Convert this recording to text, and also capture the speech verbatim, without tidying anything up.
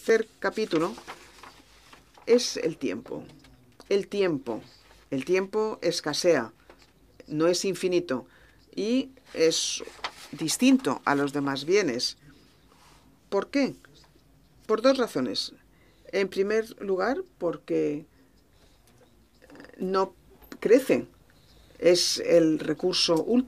tercer capítulo es el tiempo. El tiempo. El tiempo escasea, no es infinito y es distinto a los demás bienes. ¿Por qué? Por dos razones. En primer lugar, porque no crece. Es el recurso último.